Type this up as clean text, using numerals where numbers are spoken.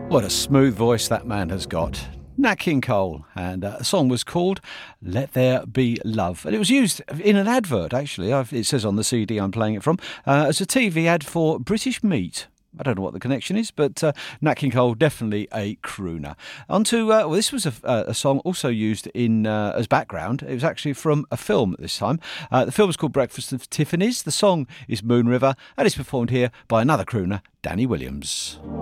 What a smooth voice that man has got. Nat King Cole, and the song was called Let There Be Love, and it was used in an advert actually. It says on the CD I'm playing it from as a TV ad for British Meat. I don't know what the connection is, but Nat King Cole, definitely a crooner. This was a song also used in as background. It was actually from a film at this time. The film is called Breakfast at Tiffany's. The song is Moon River, and it's performed here by another crooner, Danny Williams.